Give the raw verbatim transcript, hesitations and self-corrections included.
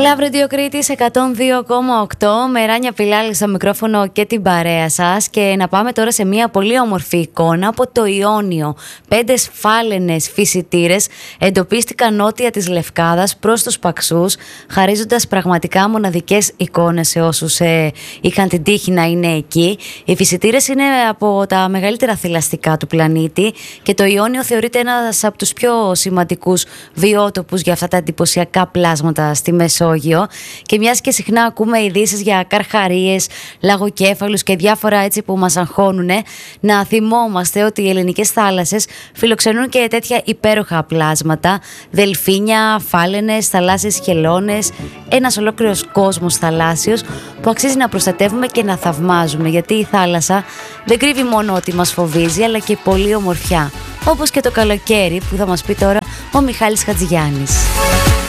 Λαύρο Κρήτης εκατόν δύο κόμμα οκτώ με Ράνια Πιλάλη στο μικρόφωνο και την παρέα σας. Και να πάμε τώρα σε μια πολύ όμορφη εικόνα από το Ιόνιο. Πέντε σφάλαινες φυσιτήρες εντοπίστηκαν νότια της Λευκάδας προς τους Παξούς, χαρίζοντας πραγματικά μοναδικές εικόνες σε όσους ε, είχαν την τύχη να είναι εκεί. Οι φυσιτήρες είναι από τα μεγαλύτερα θηλαστικά του πλανήτη και το Ιόνιο θεωρείται ένας από τους πιο σημαντικούς βιότοπους για αυτά τα εντυπωσιακά πλάσματα στη Μεσόγειο. Και μιας και συχνά ακούμε ειδήσεις για καρχαρίες, λαγοκέφαλους και διάφορα έτσι που μας αγχώνουν, να θυμόμαστε ότι οι ελληνικές θάλασσες φιλοξενούν και τέτοια υπέροχα πλάσματα, δελφίνια, φάλαινες, θαλάσσιες χελώνες, ένας ολόκληρος κόσμος θαλάσσιος που αξίζει να προστατεύουμε και να θαυμάζουμε, γιατί η θάλασσα δεν κρύβει μόνο ότι μας φοβίζει, αλλά και πολύ ομορφιά, όπως και το καλοκαίρι που θα μας πει τώρα ο Μιχάλης Χατζηγιάννης.